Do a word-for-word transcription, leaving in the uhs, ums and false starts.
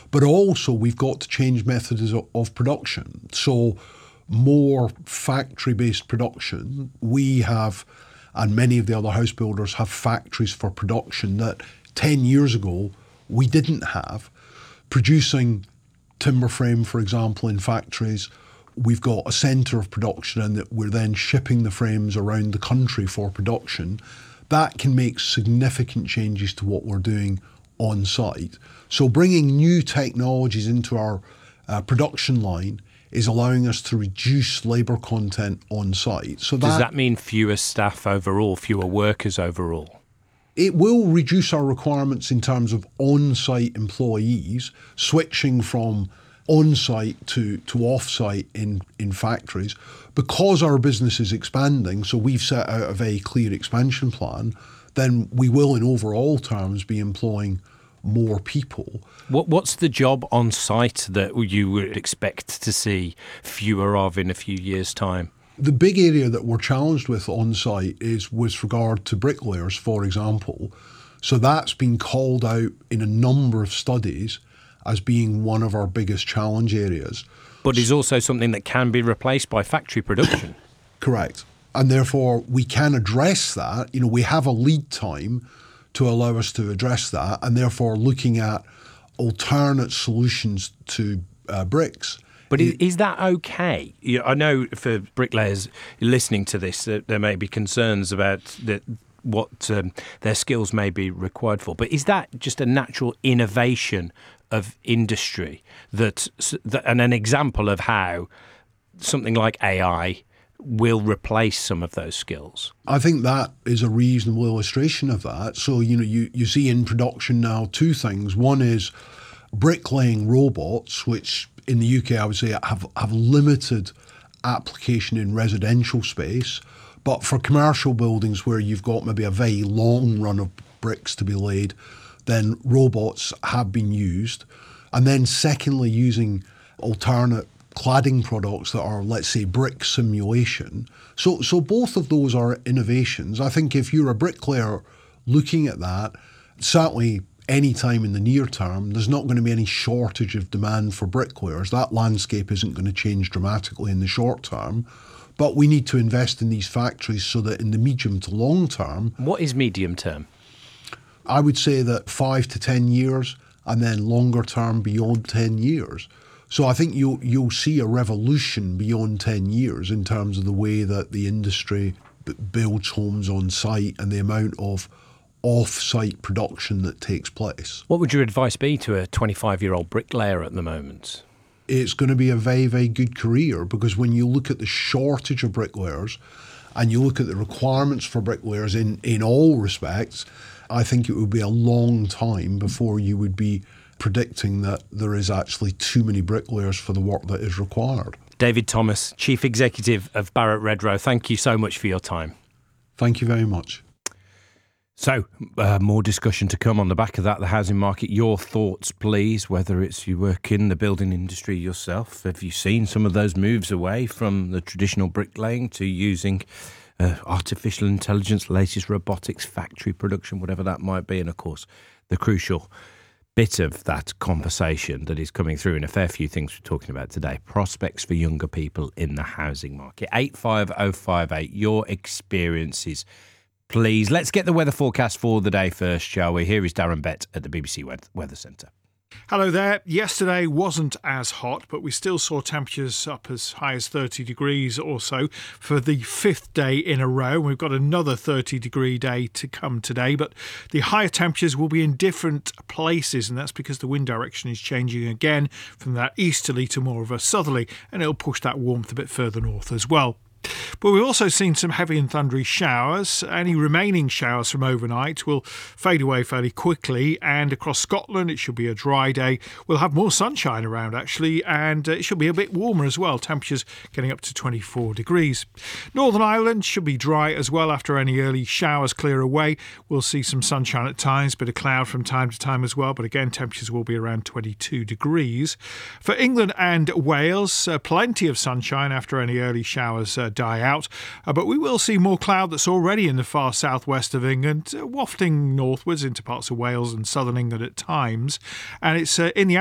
But also we've got to change methods of, of production. So more factory-based production. We have, and many of the other house builders have factories for production that ten years ago we didn't have. Producing timber frame, for example, in factories, we've got a centre of production and that we're then shipping the frames around the country for production. That can make significant changes to what we're doing on site. So bringing new technologies into our uh, production line is allowing us to reduce labour content on site. So that, does that mean fewer staff overall, fewer workers overall? It will reduce our requirements in terms of on-site employees, switching from on-site to, to off-site in, in factories. Because our business is expanding, so we've set out a very clear expansion plan, then we will in overall terms be employing more people. What What's the job on site that you would expect to see fewer of in a few years' time? The big area that we're challenged with on site is with regard to bricklayers, for example. So that's been called out in a number of studies as being one of our biggest challenge areas. But is also something that can be replaced by factory production. Correct. And therefore we can address that. You know, we have a lead time to allow us to address that, and therefore looking at alternate solutions to uh, bricks. But is, is that okay? You know, I know for bricklayers listening to this, uh, there may be concerns about the, what um, their skills may be required for. But is that just a natural innovation of industry that, that and an example of how something like A I will replace some of those skills? I think that is a reasonable illustration of that. So, you know, you, you see in production now two things. One is bricklaying robots, which in the U K I would say have, have limited application in residential space. But for commercial buildings where you've got maybe a very long run of bricks to be laid, then robots have been used. And then secondly, using alternate cladding products that are, let's say, brick simulation. So so both of those are innovations. I think if you're a bricklayer looking at that, certainly any time in the near term, there's not going to be any shortage of demand for bricklayers. That landscape isn't going to change dramatically in the short term. But we need to invest in these factories so that in the medium to long term... What is medium term? I would say that five to ten years, and then longer term beyond ten years. So I think you'll, you'll see a revolution beyond ten years in terms of the way that the industry b- builds homes on site and the amount of off-site production that takes place. What would your advice be to a twenty-five-year-old bricklayer at the moment? It's going to be a very, very good career, because when you look at the shortage of bricklayers and you look at the requirements for bricklayers in, in all respects, I think it would be a long time before you would be predicting that there is actually too many bricklayers for the work that is required. David Thomas, Chief Executive of Barratt Redrow, thank you so much for your time. Thank you very much. So, uh, more discussion to come on the back of that, the housing market. Your thoughts, please, whether it's you work in the building industry yourself. Have you seen some of those moves away from the traditional bricklaying to using uh, artificial intelligence, latest robotics, factory production, whatever that might be? And, of course, the crucial bit of that conversation that is coming through in a fair few things we're talking about today, prospects for younger people in the housing market. eight five oh five eight, your experiences, please. Let's get the weather forecast for the day first, shall we? Here is Darren Bett at the B B C Weather Centre. Hello there. Yesterday wasn't as hot, but we still saw temperatures up as high as thirty degrees or so for the fifth day in a row. We've got another thirty degree day to come today, but the higher temperatures will be in different places, and that's because the wind direction is changing again from that easterly to more of a southerly, and it'll push that warmth a bit further north as well. But we've also seen some heavy and thundery showers. Any remaining showers from overnight will fade away fairly quickly, and across Scotland it should be a dry day. We'll have more sunshine around actually, and it should be a bit warmer as well, temperatures getting up to twenty-four degrees. Northern Ireland should be dry as well after any early showers clear away. We'll see some sunshine at times, bit of cloud from time to time as well, but again temperatures will be around twenty-two degrees. For England and Wales, uh, plenty of sunshine after any early showers uh, die out, uh, but we will see more cloud that's already in the far southwest of England, uh, wafting northwards into parts of Wales and southern England at times, and it's uh, in the